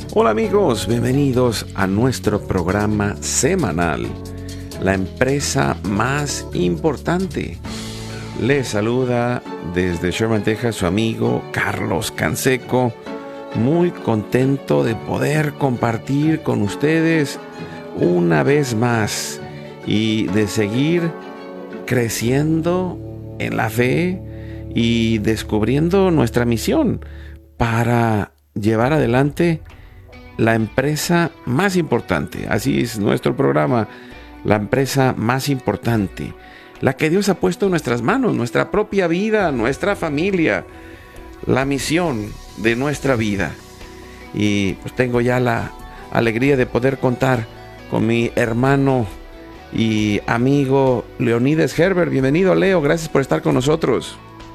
Hola amigos, bienvenidos a nuestro programa semanal, la empresa más importante. Les saluda desde Sherman, Texas, su amigo Carlos Canseco, muy contento de poder compartir con ustedes una vez más y de seguir creciendo en la fe y descubriendo nuestra misión para llevar adelante la empresa más importante. Así es nuestro programa, la empresa más importante, la que Dios ha puesto en nuestras manos, nuestra propia vida, nuestra familia, la misión de nuestra vida. Y pues tengo ya la alegría de poder contar con mi hermano y amigo Leonides Herbert. Bienvenido, Leo, gracias por estar con nosotros.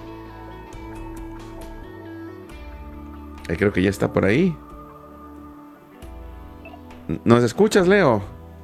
Creo que ya está por ahí. ¿Nos escuchas, Leo?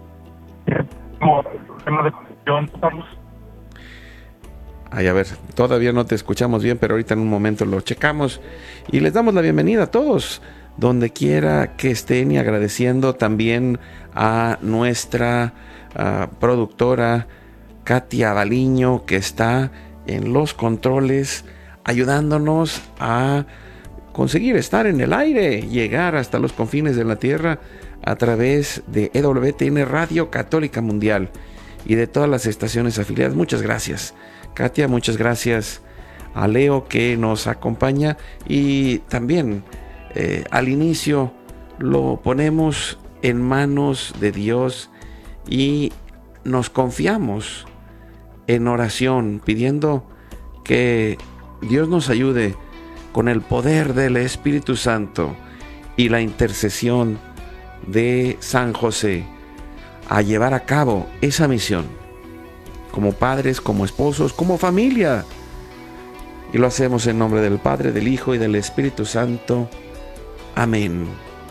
Ay, a ver, todavía no te escuchamos bien, pero ahorita en un momento lo checamos y les damos la bienvenida a todos, donde quiera que estén, y agradeciendo también a nuestra productora Katia Baliño, que está en los controles ayudándonos a conseguir estar en el aire, llegar hasta los confines de la tierra a través de EWTN Radio Católica Mundial y de todas las estaciones afiliadas. Muchas gracias, Katia, muchas gracias a Leo, que nos acompaña, y también al inicio lo ponemos en manos de Dios y nos confiamos en oración, pidiendo que Dios nos ayude con el poder del Espíritu Santo y la intercesión de San José a llevar a cabo esa misión como padres, como esposos, como familia. Y lo hacemos en nombre del Padre, del Hijo y del Espíritu Santo. Amén.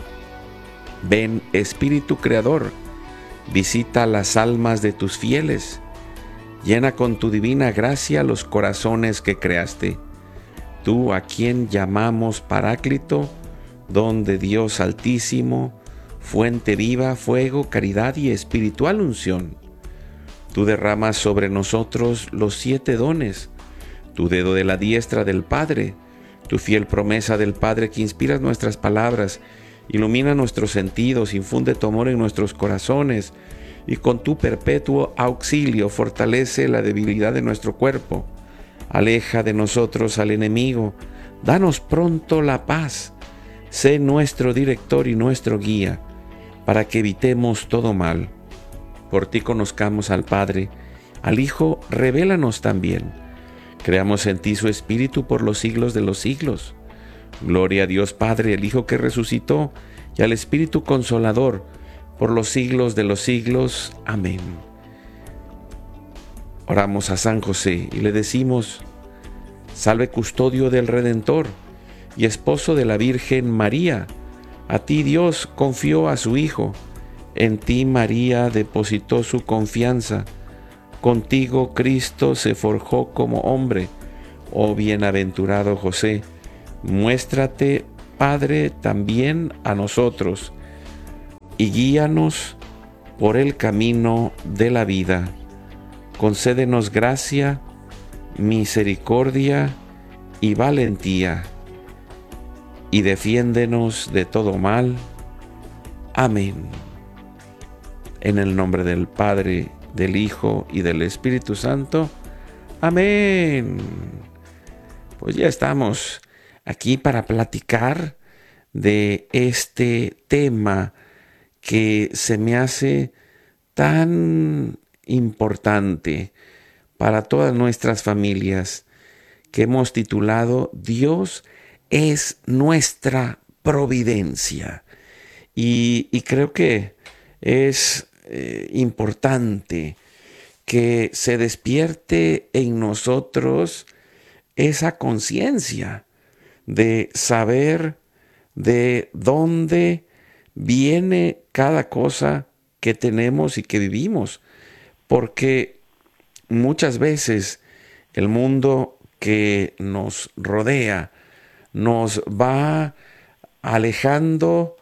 Ven, Espíritu Creador, visita las almas de tus fieles, llena con tu divina gracia los corazones que creaste. Tú, a quien llamamos Paráclito, don de Dios Altísimo, fuente viva, fuego, caridad y espiritual unción. Tú derramas sobre nosotros los 7 dones, tu dedo de la diestra del Padre, tu fiel promesa del Padre que inspiras nuestras palabras, ilumina nuestros sentidos, infunde tu amor en nuestros corazones, y con tu perpetuo auxilio fortalece la debilidad de nuestro cuerpo. Aleja de nosotros al enemigo, danos pronto la paz, sé nuestro director y nuestro guía, para que evitemos todo mal. Por ti conozcamos al Padre, al Hijo revélanos también. Creamos en ti su Espíritu por los siglos de los siglos. Gloria a Dios Padre, el Hijo que resucitó, y al Espíritu Consolador, por los siglos de los siglos. Amén. Oramos a San José y le decimos: salve, custodio del Redentor y esposo de la Virgen María. A ti Dios confió a su Hijo, en ti María depositó su confianza, contigo Cristo se forjó como hombre. Oh bienaventurado José, muéstrate Padre también a nosotros, y guíanos por el camino de la vida. Concédenos gracia, misericordia y valentía, y defiéndenos de todo mal. Amén. En el nombre del Padre, del Hijo y del Espíritu Santo. Amén. Pues ya estamos aquí para platicar de este tema que se me hace tan importante para todas nuestras familias, que hemos titulado Dios es nuestra providencia. Y creo que es importante que se despierte en nosotros esa conciencia de saber de dónde viene cada cosa que tenemos y que vivimos, porque muchas veces el mundo que nos rodea nos va alejando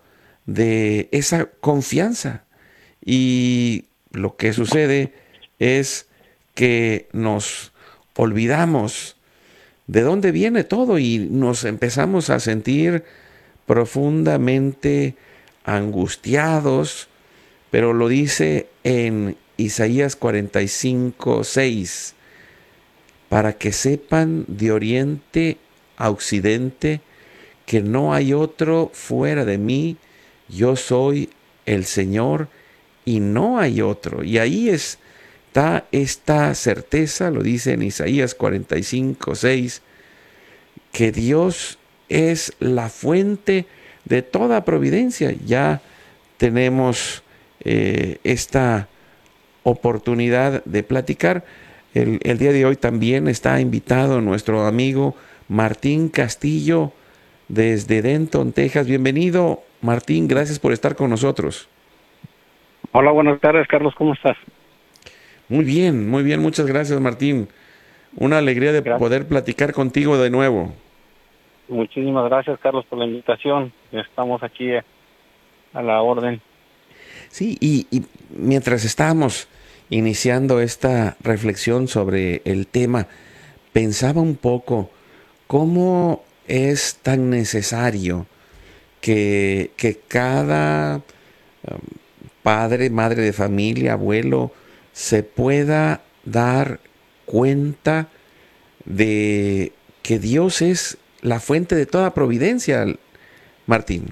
de esa confianza. Y lo que sucede es que nos olvidamos de dónde viene todo y nos empezamos a sentir profundamente angustiados, pero lo dice en Isaías 45:6, para que sepan de oriente a occidente que no hay otro fuera de mí, yo soy el Señor y no hay otro. Y ahí está esta certeza, lo dice en Isaías 45:6, que Dios es la fuente de toda providencia. Ya tenemos esta oportunidad de platicar. El día de hoy también está invitado nuestro amigo Martín Castillo desde Denton, Texas. Bienvenido, Martín, gracias por estar con nosotros. Hola, buenas tardes, Carlos, ¿cómo estás? Muy bien, muchas gracias, Martín. Una alegría de Gracias. poder platicar contigo de nuevo. Muchísimas gracias, Carlos, por la invitación. Estamos aquí a la orden. Sí, y mientras estábamos iniciando esta reflexión sobre el tema, pensaba un poco cómo es tan necesario que cada padre, madre de familia, abuelo, se pueda dar cuenta de que Dios es la fuente de toda providencia, Martín.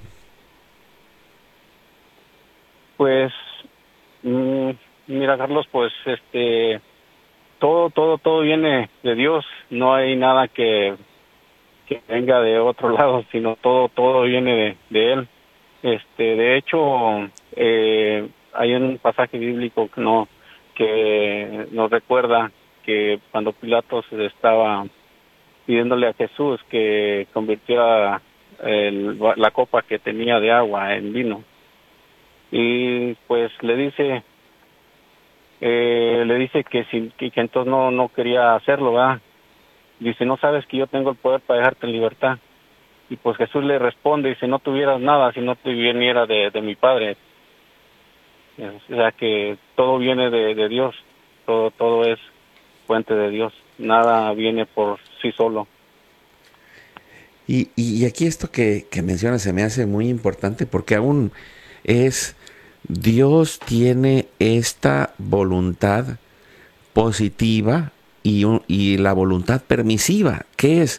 Pues, mira, Carlos, pues, todo viene de Dios. No hay nada que venga de otro lado, sino todo viene de Él. De hecho, hay un pasaje bíblico que nos recuerda que cuando Pilatos estaba pidiéndole a Jesús que convirtiera la copa que tenía de agua en vino, y pues le dice que entonces no quería hacerlo, ¿verdad? Dice, no sabes que yo tengo el poder para dejarte en libertad. Y pues Jesús le responde, dice, no tuvieras nada si no te viniera de mi Padre. O sea que todo viene de Dios, todo es fuente de Dios, nada viene por sí solo. Y aquí esto que mencionas se me hace muy importante porque aún es, Dios tiene esta voluntad positiva y la voluntad permisiva, que es,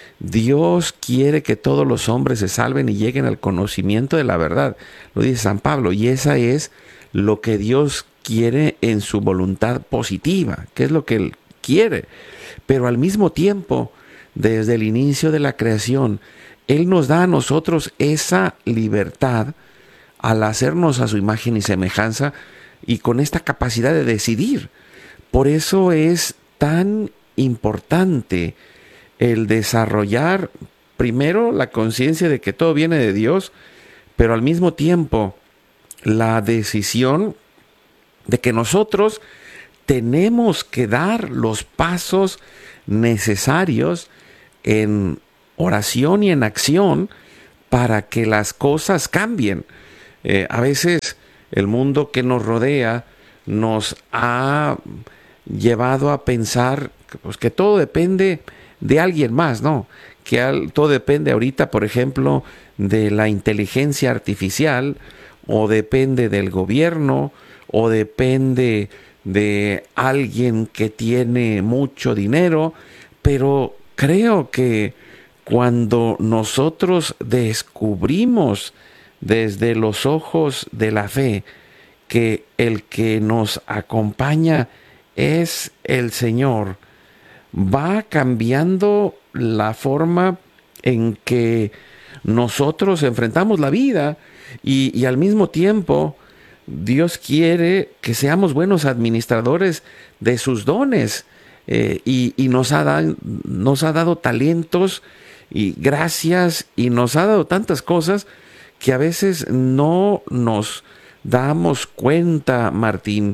Dios quiere que todos los hombres se salven y lleguen al conocimiento de la verdad, lo dice San Pablo, y esa es lo que Dios quiere en su voluntad positiva, que es lo que Él quiere, pero al mismo tiempo, desde el inicio de la creación, Él nos da a nosotros esa libertad al hacernos a su imagen y semejanza y con esta capacidad de decidir. Por eso es tan importante el desarrollar primero la conciencia de que todo viene de Dios, pero al mismo tiempo la decisión de que nosotros tenemos que dar los pasos necesarios en oración y en acción para que las cosas cambien. A veces el mundo que nos rodea nos ha llevado a pensar pues, que todo depende de alguien más, ¿no? Todo depende ahorita, por ejemplo, de la inteligencia artificial, o depende del gobierno, o depende de alguien que tiene mucho dinero, pero creo que cuando nosotros descubrimos desde los ojos de la fe que el que nos acompaña es el Señor, va cambiando la forma en que nosotros enfrentamos la vida y al mismo tiempo Dios quiere que seamos buenos administradores de sus dones y nos ha dado talentos y gracias y nos ha dado tantas cosas que a veces no nos damos cuenta, Martín,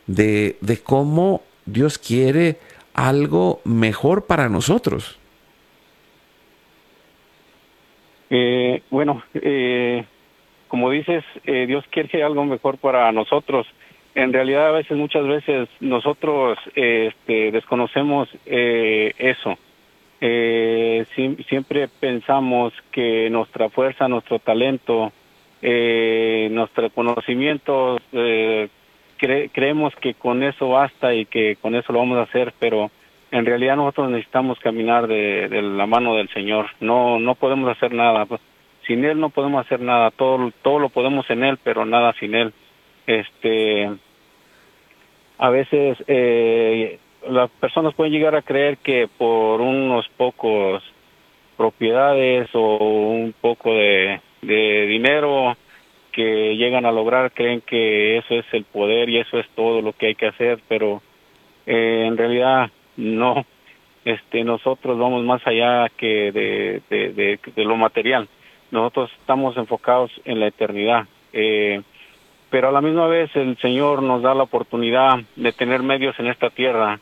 de cómo Dios quiere algo mejor para nosotros. Bueno, como dices, Dios quiere algo mejor para nosotros. En realidad, muchas veces, nosotros desconocemos eso. Siempre pensamos que nuestra fuerza, nuestro talento, nuestro conocimiento, creemos que con eso basta y que con eso lo vamos a hacer, pero en realidad nosotros necesitamos caminar de la mano del Señor. No podemos hacer nada. Sin Él no podemos hacer nada. Todo lo podemos en Él, pero nada sin Él. A veces las personas pueden llegar a creer que por unos pocos propiedades o un poco de dinero que llegan a lograr, creen que eso es el poder y eso es todo lo que hay que hacer, pero en realidad no. Nosotros vamos más allá que de lo material. Nosotros estamos enfocados en la eternidad. Pero a la misma vez el Señor nos da la oportunidad de tener medios en esta tierra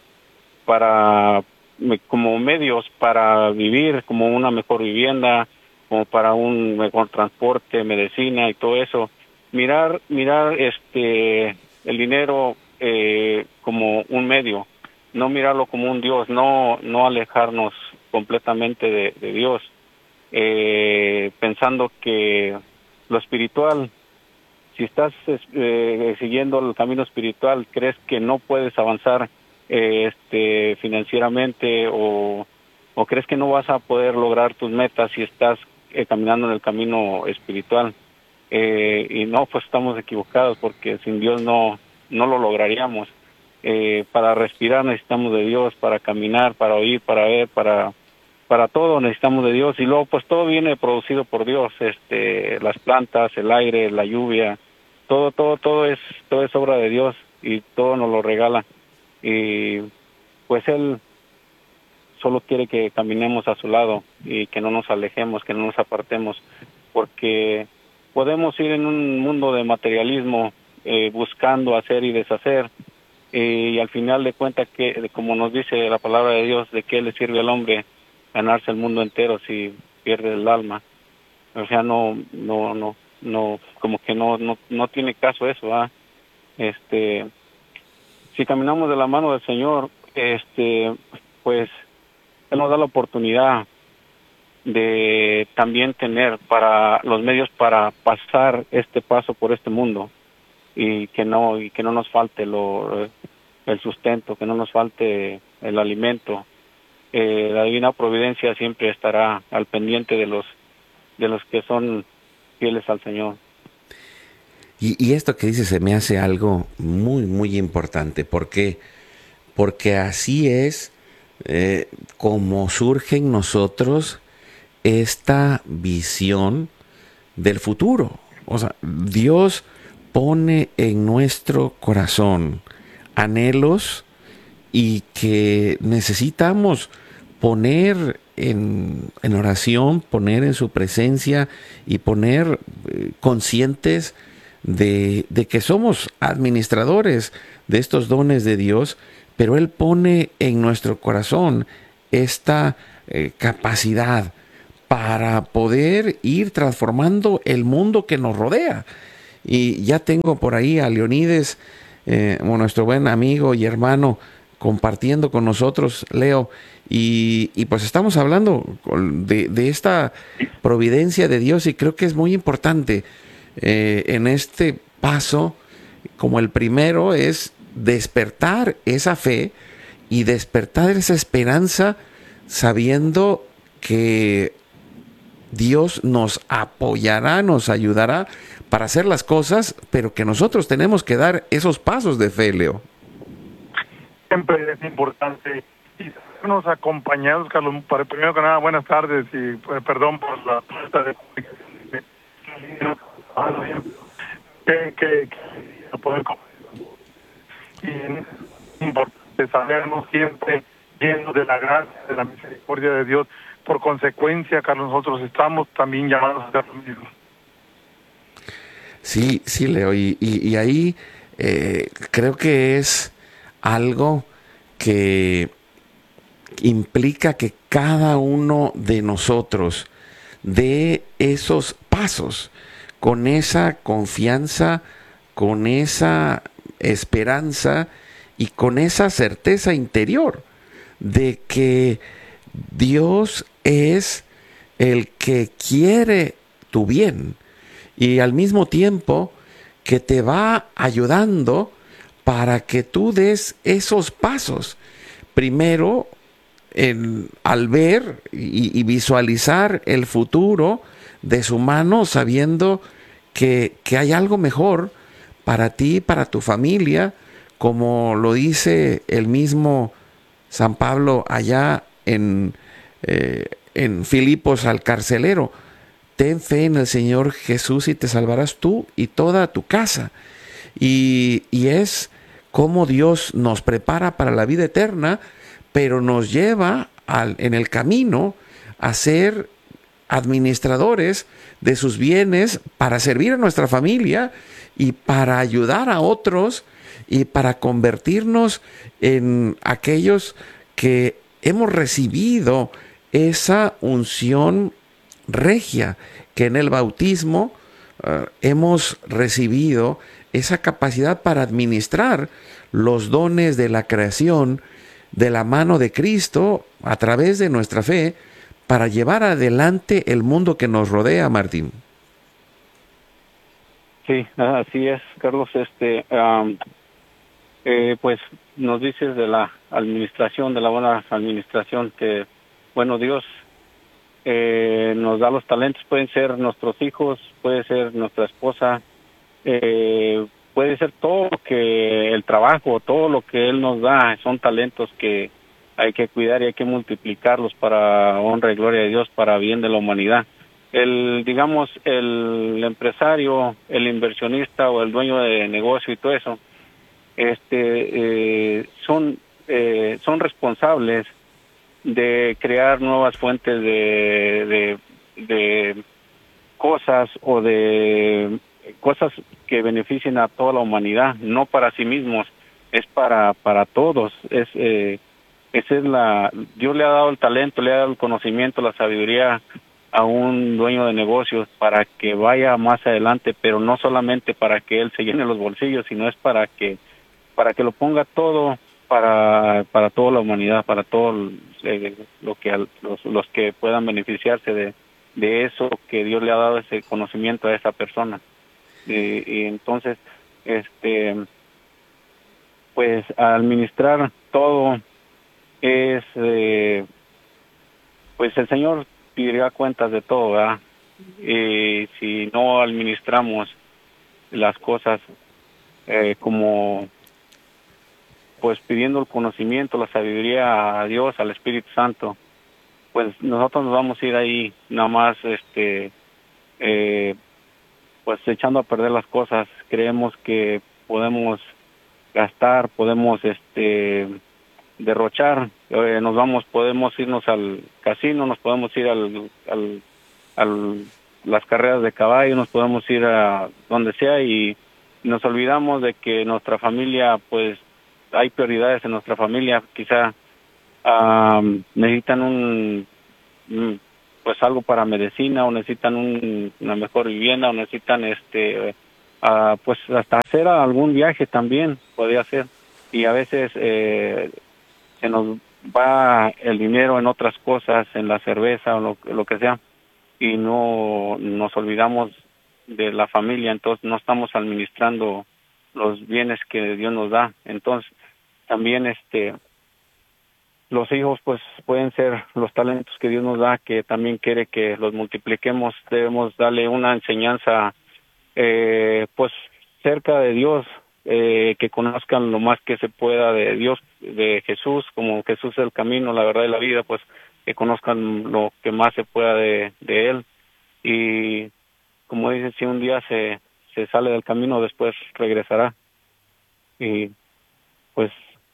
como medios para vivir, como una mejor vivienda, como para un mejor transporte, medicina y todo eso. Mirar el dinero como un medio, no mirarlo como un Dios, no alejarnos completamente de Dios, pensando que lo espiritual, si estás siguiendo el camino espiritual, crees que no puedes avanzar financieramente o crees que no vas a poder lograr tus metas si estás caminando en el camino espiritual. Y no, pues estamos equivocados, porque sin Dios no lo lograríamos. Para respirar necesitamos de Dios, para caminar, para oír, para ver, para todo necesitamos de Dios. Y luego pues todo viene producido por Dios, las plantas, el aire, la lluvia, todo es obra de Dios y todo nos lo regala. Y pues Él solo quiere que caminemos a su lado y que no nos alejemos, que no nos apartemos, porque podemos ir en un mundo de materialismo, buscando hacer y deshacer, y al final de cuentas, como nos dice la palabra de Dios, ¿de qué le sirve al hombre ganarse el mundo entero si pierde el alma? O sea, no, como que no tiene caso eso, ¿ah? Si caminamos de la mano del Señor, pues Él nos da la oportunidad de también tener para los medios para pasar este paso por este mundo, y que no nos falte el sustento, que no nos falte el alimento. La divina providencia siempre estará al pendiente de los que son fieles al Señor. Y esto que dice se me hace algo muy, muy importante. ¿Por qué? Porque así es como surge en nosotros esta visión del futuro. O sea, Dios pone en nuestro corazón anhelos y que necesitamos poner en oración, poner en su presencia y poner conscientes de que somos administradores de estos dones de Dios, pero Él pone en nuestro corazón esta capacidad para poder ir transformando el mundo que nos rodea. Y ya tengo por ahí a Leonides, nuestro buen amigo y hermano, compartiendo con nosotros, Leo, y pues estamos hablando de esta providencia de Dios, y creo que es muy importante en este paso, como el primero es despertar esa fe y despertar esa esperanza, sabiendo que Dios nos apoyará, nos ayudará para hacer las cosas, pero que nosotros tenemos que dar esos pasos de fe, Leo. Siempre es importante y sabernos acompañados, Carlos. Primero que nada, buenas tardes y perdón por la falta de que poder y es importante sabernos siempre llenos de la gracia, de la misericordia de Dios. Por consecuencia, Carlos, nosotros estamos también llamados a hacer lo mismo. Sí, Leo, y ahí creo que es algo que implica que cada uno de nosotros dé esos pasos, con esa confianza, con esa esperanza y con esa certeza interior de que Dios es el que quiere tu bien y al mismo tiempo que te va ayudando para que tú des esos pasos. Primero, al ver y visualizar el futuro de su mano, sabiendo que hay algo mejor para ti, para tu familia, como lo dice el mismo San Pablo allá en Filipos al carcelero: ten fe en el Señor Jesús y te salvarás tú y toda tu casa. Y es como Dios nos prepara para la vida eterna, pero nos lleva en el camino a ser administradores de sus bienes para servir a nuestra familia y para ayudar a otros y para convertirnos en aquellos que hemos recibido esa unción regia, que en el bautismo hemos recibido esa capacidad para administrar los dones de la creación de la mano de Cristo a través de nuestra fe para llevar adelante el mundo que nos rodea, Martín. Sí, así es, Carlos. Pues nos dices de la administración, de la buena administración, que, bueno, Dios nos da los talentos. Pueden ser nuestros hijos, puede ser nuestra esposa, puede ser todo lo que el trabajo, todo lo que Él nos da, son talentos que hay que cuidar y hay que multiplicarlos para honra y gloria de Dios, para bien de la humanidad. Digamos, el empresario, el inversionista o el dueño de negocio y todo eso, son responsables de crear nuevas fuentes de cosas o de cosas que beneficien a toda la humanidad, no para sí mismos, es para todos. Dios le ha dado el talento, le ha dado el conocimiento, la sabiduría a un dueño de negocios para que vaya más adelante, pero no solamente para que él se llene los bolsillos, sino es para que lo ponga todo para toda la humanidad, para todo los que puedan beneficiarse de eso que Dios le ha dado, ese conocimiento a esa persona. Y entonces, pues administrar todo es, pues el Señor pedirá cuentas de todo, ¿verdad? Y si no administramos las cosas como, pues pidiendo el conocimiento, la sabiduría a Dios, al Espíritu Santo, pues nosotros nos vamos a ir ahí nada más, pues echando a perder las cosas. Creemos que podemos gastar, podemos derrochar, podemos irnos al casino, nos podemos ir a las carreras de caballo, nos podemos ir a donde sea y nos olvidamos de que nuestra familia, pues hay prioridades en nuestra familia. Quizá necesitan pues algo para medicina, o necesitan una mejor vivienda, o necesitan pues hasta hacer algún viaje también podría ser. Y a veces se nos va el dinero en otras cosas, en la cerveza o lo que sea, y no nos olvidamos de la familia. Entonces no estamos administrando los bienes que Dios nos da. Entonces también los hijos pues pueden ser los talentos que Dios nos da, que también quiere que los multipliquemos. Debemos darle una enseñanza pues cerca de Dios, que conozcan lo más que se pueda de Dios, de Jesús, como Jesús es el camino, la verdad y la vida, pues que conozcan lo que más se pueda de Él. Y como dice, si un día se sale del camino, después regresará. Y pues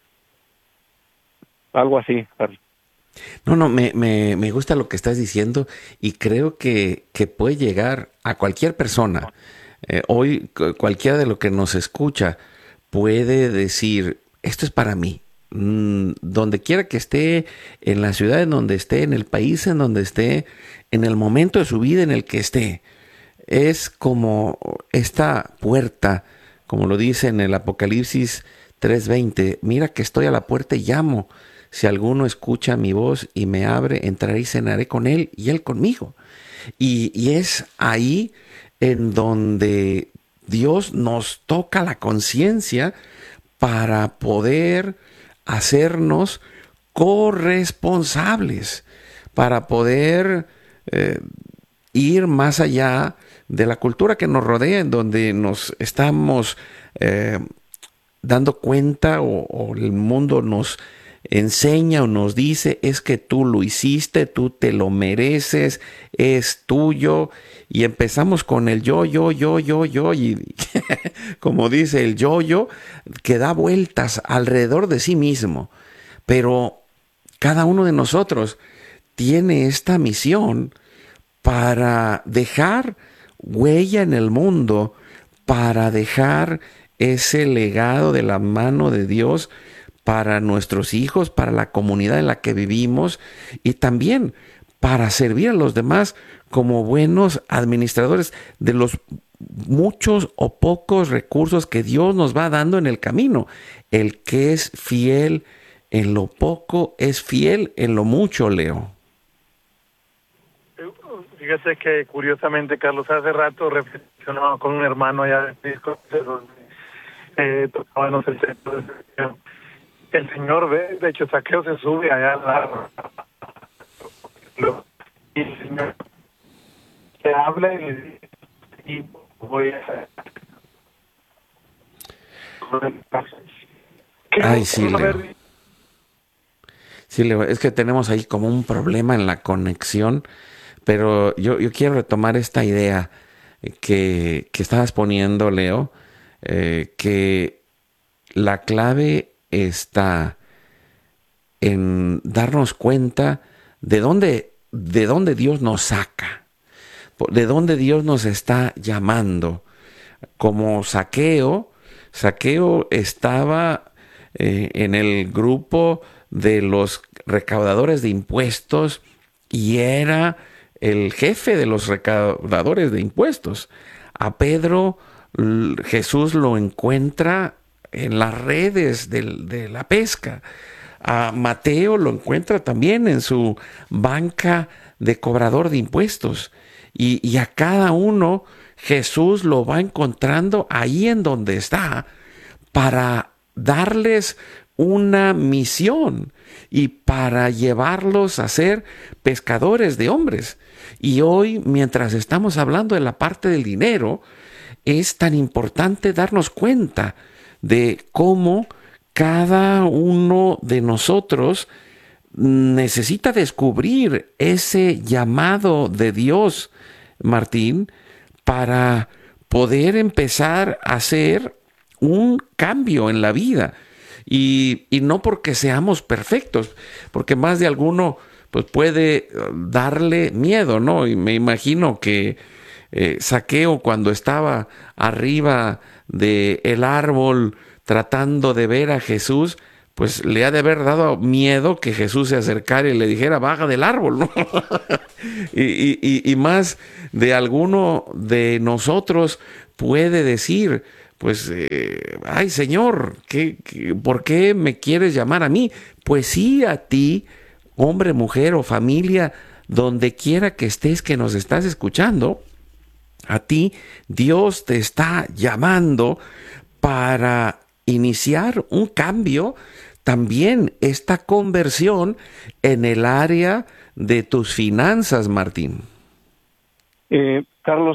algo así. No, me gusta lo que estás diciendo y creo que puede llegar a cualquier persona. Hoy cualquiera de los que nos escucha puede decir, esto es para mí. Donde quiera que esté, en la ciudad en donde esté, en el país en donde esté, en el momento de su vida en el que esté, es como esta puerta, como lo dice en el Apocalipsis 3:20, mira que estoy a la puerta y llamo. Si alguno escucha mi voz y me abre, entraré y cenaré con él y él conmigo. Y es ahí en donde Dios nos toca la conciencia para poder hacernos corresponsables, para poder ir más allá de la cultura que nos rodea, en donde nos estamos dando cuenta o el mundo nos enseña o nos dice, es que tú lo hiciste, tú te lo mereces, es tuyo, y empezamos con el yo, y como dice el yo, que da vueltas alrededor de sí mismo. Pero cada uno de nosotros tiene esta misión para dejar huella en el mundo, para dejar ese legado de la mano de Dios para nuestros hijos, para la comunidad en la que vivimos y también para servir a los demás como buenos administradores de los muchos o pocos recursos que Dios nos va dando en el camino. El que es fiel en lo poco es fiel en lo mucho, Leo. Fíjese que curiosamente, Carlos, hace rato reflexionaba con un hermano allá de Disco, donde tocábamos el centro de el Señor ve, de hecho Zaqueo se sube allá al lado y el Señor que habla y le dice, y voy a hacer. Ay, sí, Leo. Sí, Leo, es que tenemos ahí como un problema en la conexión, pero yo quiero retomar esta idea que estabas poniendo, Leo, que la clave está en darnos cuenta de dónde Dios nos saca, de dónde Dios nos está llamando. Como Zaqueo estaba en el grupo de los recaudadores de impuestos y era el jefe de los recaudadores de impuestos. A Pedro Jesús lo encuentra en las redes de la pesca. A Mateo lo encuentra también en su banca de cobrador de impuestos. Y a cada uno Jesús lo va encontrando ahí en donde está para darles una misión y para llevarlos a ser pescadores de hombres. Y hoy, mientras estamos hablando de la parte del dinero, es tan importante darnos cuenta de cómo cada uno de nosotros necesita descubrir ese llamado de Dios, Martín, para poder empezar a hacer un cambio en la vida. Y no porque seamos perfectos, porque más de alguno pues puede darle miedo, ¿no? Y me imagino que Zaqueo, cuando estaba arriba del árbol tratando de ver a Jesús, pues le ha de haber dado miedo que Jesús se acercara y le dijera, baja del árbol, ¿no? y más de alguno de nosotros puede decir, pues, ay Señor, ¿por qué me quieres llamar a mí? Pues sí, a ti, hombre, mujer o familia, donde quiera que estés, que nos estás escuchando, a ti Dios te está llamando para iniciar un cambio, también esta conversión en el área de tus finanzas, Martín. Carlos,